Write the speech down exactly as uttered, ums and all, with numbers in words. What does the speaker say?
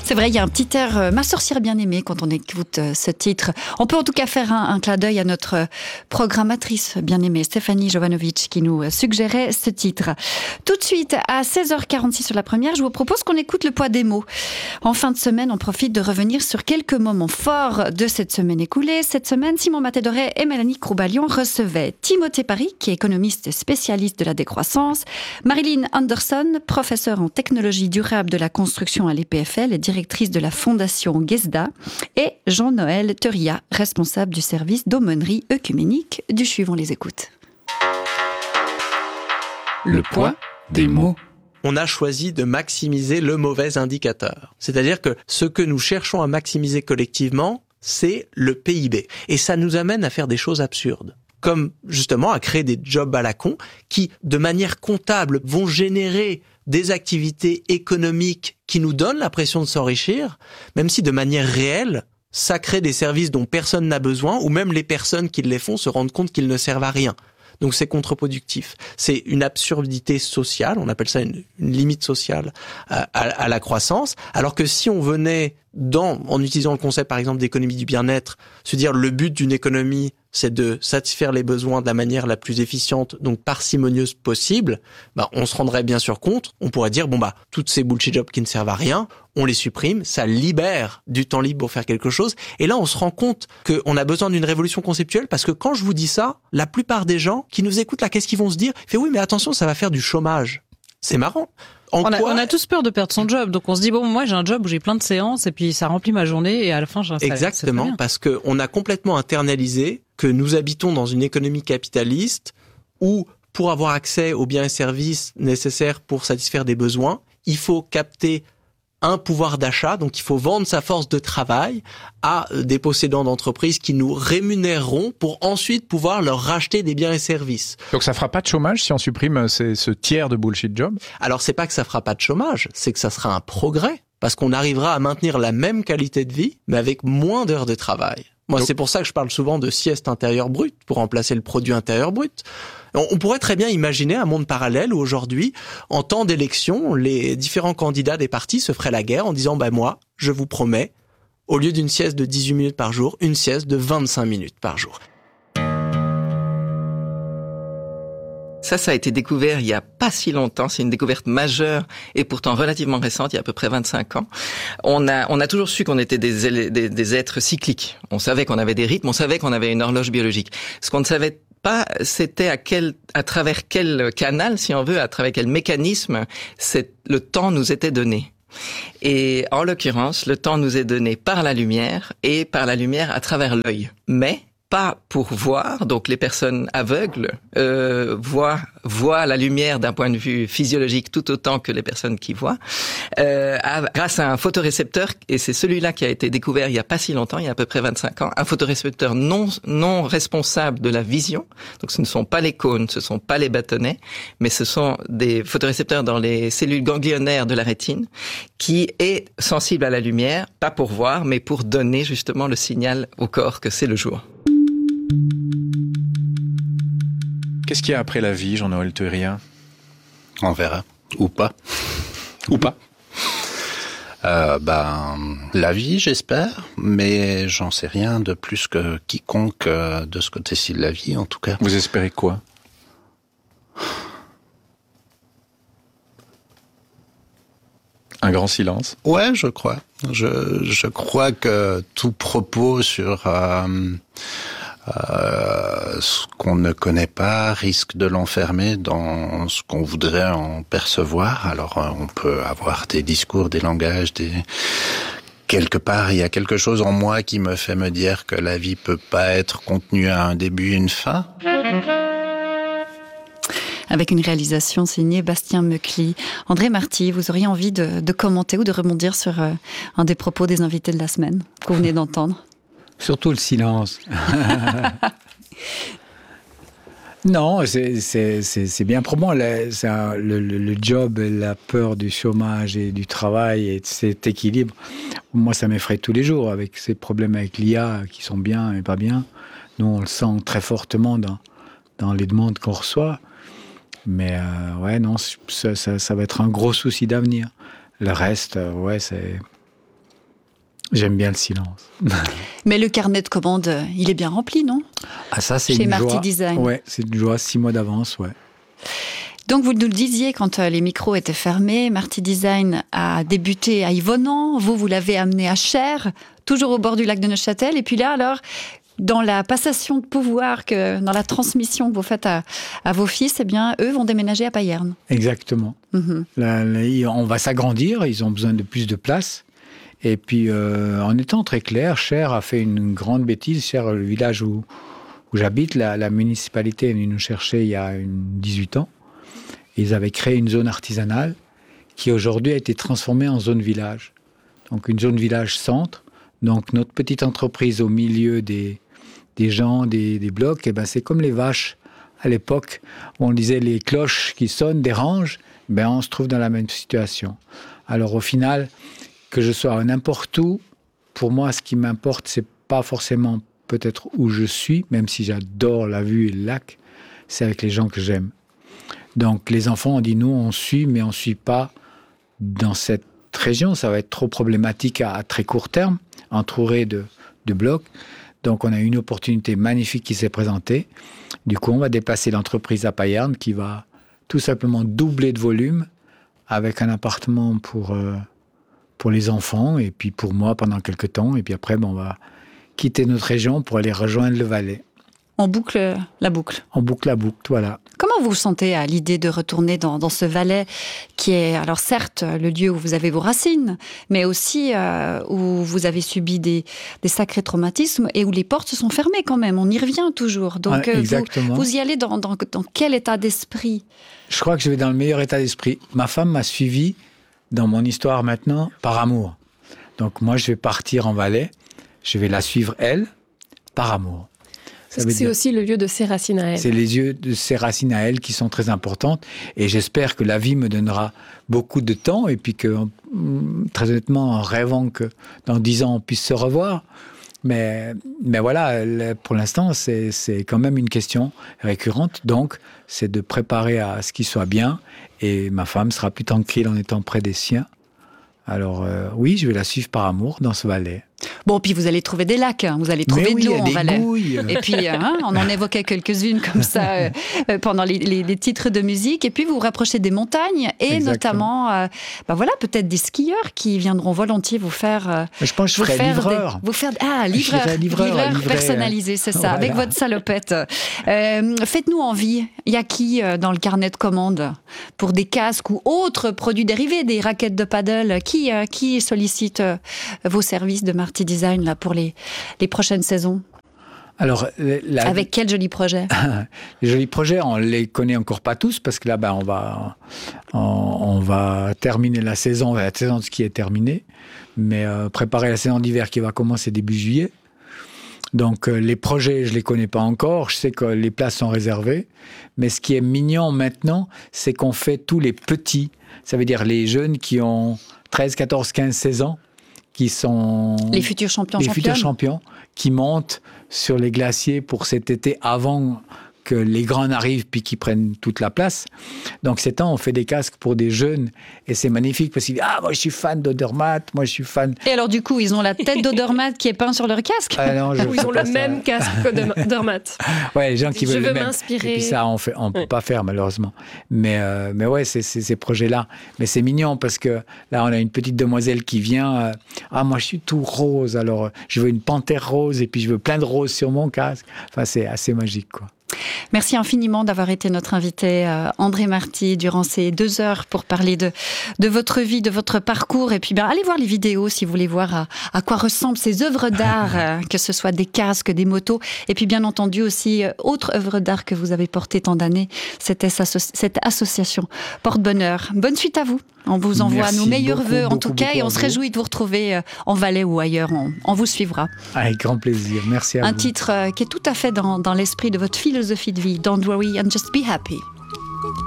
C'est vrai, il y a un petit air euh, Ma sorcière bien-aimée quand on écoute euh, ce titre. On peut en tout cas faire un, un clin d'œil à notre euh, programmatrice bien-aimée, Stéphanie Jovanovic, qui nous euh, suggérait ce titre. Tout de suite, à seize heures quarante-six sur la première, je vous propose qu'on écoute le poids des mots. En fin de semaine, on profite de revenir sur quelques moments forts de cette semaine écoulée. Cette semaine, Simon Matédoré et Mélanie Croubalion recevaient Timothée Paris, qui est économiste spécialiste de la décroissance, Marilyn Anderson, professeure en technologie durable de la construction à l'E P F L et directrice de la fondation Gesda, et Jean-Noël Teuria, responsable du service d'aumônerie œcuménique du C H U V. On les écoute. Le poids des mots. On a choisi de maximiser le mauvais indicateur. C'est-à-dire que ce que nous cherchons à maximiser collectivement, c'est le P I B. Et ça nous amène à faire des choses absurdes. Comme justement à créer des jobs à la con qui, de manière comptable, vont générer des activités économiques qui nous donnent l'impression de s'enrichir, même si de manière réelle, ça crée des services dont personne n'a besoin, ou même les personnes qui les font se rendent compte qu'ils ne servent à rien. Donc c'est contre-productif. C'est une absurdité sociale, on appelle ça une, une limite sociale à, à, à la croissance, alors que si on venait, dans, en utilisant le concept par exemple d'économie du bien-être, se dire le but d'une économie, c'est de satisfaire les besoins de la manière la plus efficiente, donc parcimonieuse possible, bah, on se rendrait bien sûr compte, on pourrait dire, bon bah, toutes ces bullshit jobs qui ne servent à rien, on les supprime, ça libère du temps libre pour faire quelque chose, et là on se rend compte qu'on a besoin d'une révolution conceptuelle, parce que quand je vous dis ça, la plupart des gens qui nous écoutent là, qu'est-ce qu'ils vont se dire? Ils font, oui mais attention, ça va faire du chômage. C'est marrant. En on, a, quoi... on a tous peur de perdre son job, donc on se dit bon, moi j'ai un job où j'ai plein de séances et puis ça remplit ma journée et à la fin j'ai un salaire. Exactement, parce que on a complètement internalisé que nous habitons dans une économie capitaliste où pour avoir accès aux biens et services nécessaires pour satisfaire des besoins, il faut capter un pouvoir d'achat, donc il faut vendre sa force de travail à des possédants d'entreprises qui nous rémunéreront pour ensuite pouvoir leur racheter des biens et services. Donc ça fera pas de chômage si on supprime ces, ce tiers de bullshit job? Alors c'est pas que ça fera pas de chômage, c'est que ça sera un progrès, parce qu'on arrivera à maintenir la même qualité de vie, mais avec moins d'heures de travail. Moi, donc, c'est pour ça que je parle souvent de sieste intérieure brute, pour remplacer le produit intérieur brut. On pourrait très bien imaginer un monde parallèle où aujourd'hui, en temps d'élection, les différents candidats des partis se feraient la guerre en disant bah, « moi, je vous promets, au lieu d'une sieste de dix-huit minutes par jour, une sieste de vingt-cinq minutes par jour ». Ça, ça a été découvert il y a pas si longtemps. C'est une découverte majeure et pourtant relativement récente, il y a à peu près vingt-cinq ans. On a, on a toujours su qu'on était des, des, des êtres cycliques. On savait qu'on avait des rythmes, on savait qu'on avait une horloge biologique. Ce qu'on ne savait pas, c'était à quel, à travers quel canal, si on veut, à travers quel mécanisme, c'est, le temps nous était donné. Et en l'occurrence, le temps nous est donné par la lumière et par la lumière à travers l'œil. Mais pas pour voir, donc les personnes aveugles euh, voient, voient la lumière d'un point de vue physiologique tout autant que les personnes qui voient, euh, à, grâce à un photorécepteur, et c'est celui-là qui a été découvert il n'y a pas si longtemps, il y a à peu près vingt-cinq ans, un photorécepteur non, non responsable de la vision, donc ce ne sont pas les cônes, ce ne sont pas les bâtonnets, mais ce sont des photorécepteurs dans les cellules ganglionnaires de la rétine, qui est sensible à la lumière, pas pour voir, mais pour donner justement le signal au corps que c'est le jour. Qu'est-ce qu'il y a après la vie, Jean-Noël Teuria? On verra. Ou pas. Ou pas. Euh, ben, la vie, j'espère, mais j'en sais rien de plus que quiconque euh, de ce côté-ci de la vie, en tout cas. Vous espérez quoi? Un grand silence? Ouais, je crois. Je, je crois que tout propos sur euh, euh, ce qu'on ne connaît pas risque de l'enfermer dans ce qu'on voudrait en percevoir. Alors, euh, on peut avoir des discours, des langages, des... Quelque part, il y a quelque chose en moi qui me fait me dire que la vie peut pas être contenue à un début et une fin. Avec une réalisation signée Bastien Meucli. André Marty, vous auriez envie de, de commenter ou de rebondir sur euh, un des propos des invités de la semaine que vous venez d'entendre? Surtout le silence. Non, c'est, c'est, c'est, c'est bien pour moi. Le, c'est un, le, le job, la peur du chômage et du travail et cet équilibre, moi, ça m'effraie tous les jours avec ces problèmes avec l'I A qui sont bien et pas bien. Nous, on le sent très fortement dans, dans les demandes qu'on reçoit. Mais euh, ouais, non, ça, ça, ça va être un gros souci d'avenir. Le reste, euh, ouais, c'est, J'aime bien le silence. Mais le carnet de commandes, il est bien rempli, non? Ah ça, c'est Chez une Marty joie. Design. Ouais, c'est une joie, six mois d'avance, ouais. Donc, vous nous le disiez, quand les micros étaient fermés, Marty Design a débuté à Yvonand. Vous, vous l'avez amené à Cher, toujours au bord du lac de Neuchâtel. Et puis là, alors, dans la passation de pouvoir, que, dans la transmission que vous faites à, à vos fils, eh bien, eux vont déménager à Payerne. Exactement. Mm-hmm. Là, là, on va s'agrandir, ils ont besoin de plus de place. Et puis, euh, en étant très clair, Cher a fait une grande bêtise. Cher, le village où, où j'habite, la, la municipalité est venue nous chercher il y a une, dix-huit ans. Ils avaient créé une zone artisanale qui aujourd'hui a été transformée en zone village. Donc une zone village centre. Donc notre petite entreprise au milieu des, des gens, des, des blocs, eh ben c'est comme les vaches à l'époque où on disait les cloches qui sonnent dérangent. Ben on se trouve dans la même situation. Alors au final, que je sois n'importe où, pour moi ce qui m'importe c'est pas forcément peut-être où je suis, même si j'adore la vue et le lac, c'est avec les gens que j'aime. Donc les enfants ont dit nous on suit mais on ne suit pas dans cette région, ça va être trop problématique à, à très court terme, entouré de, de blocs. Donc on a une opportunité magnifique qui s'est présentée. Du coup on va déplacer l'entreprise à Payerne qui va tout simplement doubler de volume avec un appartement pour, euh, pour les enfants et puis pour moi pendant quelques temps. Et puis après ben, on va quitter notre région pour aller rejoindre le Valais. On boucle la boucle. On boucle la boucle, voilà. Comment vous vous sentez à l'idée de retourner dans, dans ce Valais qui est, alors certes, le lieu où vous avez vos racines, mais aussi euh, où vous avez subi des, des sacrés traumatismes et où les portes se sont fermées quand même. On y revient toujours. Donc, ouais, exactement. Vous, vous y allez dans, dans, dans quel état d'esprit? Je crois que je vais dans le meilleur état d'esprit. Ma femme m'a suivi dans mon histoire maintenant par amour. Donc moi, je vais partir en Valais. Je vais la suivre, elle, par amour. Parce que c'est dire, aussi le lieu de ses racines à elle. C'est les lieux de ses racines à elle qui sont très importantes. Et j'espère que la vie me donnera beaucoup de temps. Et puis que, très honnêtement, en rêvant que dans dix ans, on puisse se revoir. Mais, mais voilà, pour l'instant, c'est, c'est quand même une question récurrente. Donc, c'est de préparer à ce qu'il soit bien. Et ma femme sera plus tranquille en étant près des siens. Alors, euh, oui, je vais la suivre par amour dans ce Valais. Bon, puis vous allez trouver des lacs, hein. Vous allez trouver oui, de l'eau en des Valais. Gouilles. Et puis, hein, on en évoquait quelques-unes comme ça euh, pendant les, les, les titres de musique. Et puis, vous vous rapprochez des montagnes et Exactement. notamment, euh, bah voilà, peut-être des skieurs qui viendront volontiers vous faire. Euh, je pense que je ferai livreur. Des, vous faire, ah, livreur, je livreur, livreur livrer, personnalisé, c'est ça, voilà. Avec votre salopette. Euh, faites-nous envie. Il y a qui euh, dans le carnet de commandes pour des casques ou autres produits dérivés, des raquettes de paddle? Qui, euh, qui sollicite euh, vos services de Marty Design là pour les, les prochaines saisons? Alors, la... Avec quel joli projet? Les jolis projets, on les connaît encore pas tous parce que là, ben, on va, on, on va terminer la saison, la saison de ski est terminée, mais euh, préparer la saison d'hiver qui va commencer début juillet. Donc, euh, les projets, je les connais pas encore. Je sais que les places sont réservées, mais ce qui est mignon maintenant, c'est qu'on fait tous les petits. Ça veut dire les jeunes qui ont treize, quatorze, quinze, seize ans, qui sont les futurs champions, les futurs champions, qui montent sur les glaciers pour cet été avant que les grands n'arrivent puis qu'ils prennent toute la place. Donc, ces temps, on fait des casques pour des jeunes et c'est magnifique parce qu'ils disent « Ah, moi, je suis fan d'Odermatt, moi, je suis fan... » Et alors, du coup, ils ont la tête d'Odermatt qui est peinte sur leur casque. Ah non, Ou ils ont le ça. même casque qu'Odermatt. Ouais, les gens qui je veulent veux le même. m'inspirer. Et puis ça, on ne peut ouais. pas faire, malheureusement. Mais, euh, mais ouais, c'est, c'est ces projets-là. Mais c'est mignon parce que là, on a une petite demoiselle qui vient. Euh, ah, moi, je suis tout rose. Alors, je veux une panthère rose et puis je veux plein de roses sur mon casque. Enfin, c'est assez magique, quoi. Merci infiniment d'avoir été notre invité, euh, André Marty, durant ces deux heures pour parler de, de votre vie, de votre parcours. Et puis, ben, allez voir les vidéos si vous voulez voir à, à quoi ressemblent ces œuvres d'art, euh, que ce soit des casques, des motos. Et puis, bien entendu, aussi, euh, autre œuvre d'art que vous avez portée tant d'années, c'était cette association Porte-Bonheur. Bonne suite à vous. On vous envoie Merci nos meilleurs beaucoup, vœux, en beaucoup, tout cas, et on se réjouit de vous retrouver en Valais ou ailleurs. On, on vous suivra. Avec grand plaisir. Merci à Un vous. titre qui est tout à fait dans, dans l'esprit de votre philosophie de vie. Don't worry and just be happy.